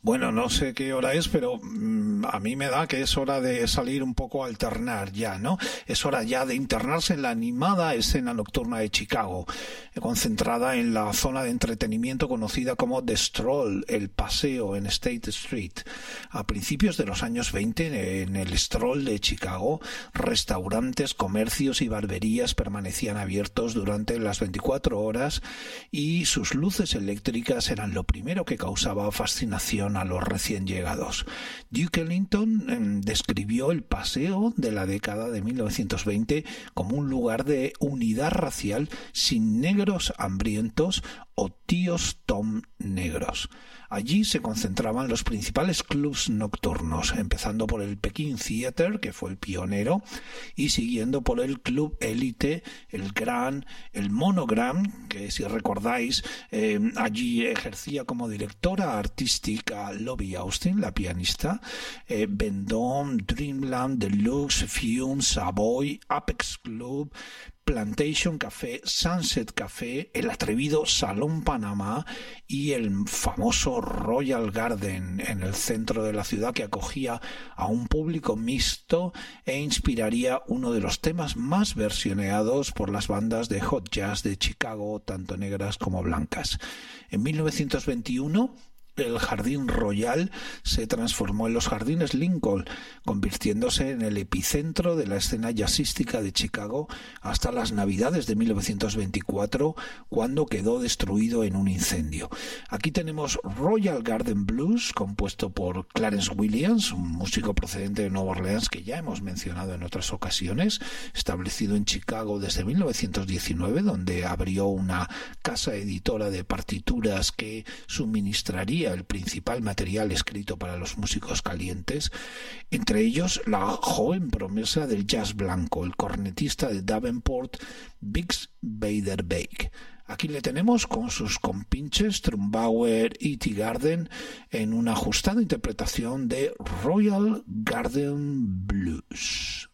Bueno, no sé qué hora es, pero a mí me da que es hora de salir un poco a alternar ya, ¿no? Es hora ya de internarse en la animada escena nocturna de Chicago, concentrada en la zona de entretenimiento conocida como The Stroll, el paseo en State Street. A principios de los años 20, en el Stroll de Chicago, restaurantes, comercios y barberías permanecían abiertos durante las 24 horas y sus luces eléctricas eran lo primero que causaba fascinación a los recién llegados. Duke Ellington describió el paseo de la década de 1920 como un lugar de unidad racial sin negros hambrientos o tíos Tom negros. Allí se concentraban los principales clubs nocturnos, empezando por el Pekin Theatre, que fue el pionero, y siguiendo por el Club Elite, el Grand, el Monogram, que si recordáis, allí ejercía como directora artística Lobby Austin, la pianista, Vendôme, Dreamland, Deluxe, Fume, Savoy, Apex Club, Plantation Café, Sunset Café, el atrevido Salón Panamá y el famoso Royal Garden en el centro de la ciudad, que acogía a un público mixto e inspiraría uno de los temas más versioneados por las bandas de hot jazz de Chicago, tanto negras como blancas. En 1921, el Jardín Royal se transformó en los Jardines Lincoln, convirtiéndose en el epicentro de la escena jazzística de Chicago hasta las Navidades de 1924, cuando quedó destruido en un incendio. Aquí tenemos Royal Garden Blues, compuesto por Clarence Williams, un músico procedente de Nueva Orleans que ya hemos mencionado en otras ocasiones, establecido en Chicago desde 1919, donde abrió una casa editora de partituras que suministraría el principal material escrito para los músicos calientes, entre ellos la joven promesa del jazz blanco, el cornetista de Davenport, Bix Beiderbecke. Aquí le tenemos con sus compinches Trumbauer y Teagarden en una ajustada interpretación de Royal Garden Blues.